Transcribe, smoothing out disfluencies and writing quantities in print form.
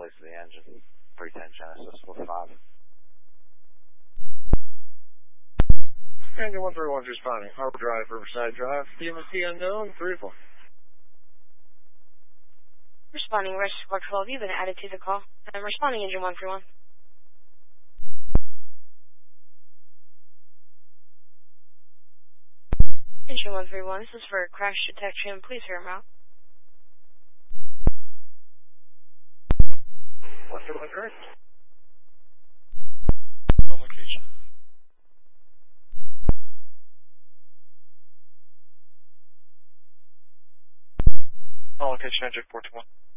place of the engine. 310 Genesis with 5. Engine 131 responding. Harbor Drive, Riverside Drive. DMC unknown, 3-4. Responding, Rush Squad 12, you've been added to the call. I'm responding, Engine 131. Engine 131, this is for crash detection. Please hear him out. 131 correct. On location. On location, Engine 421.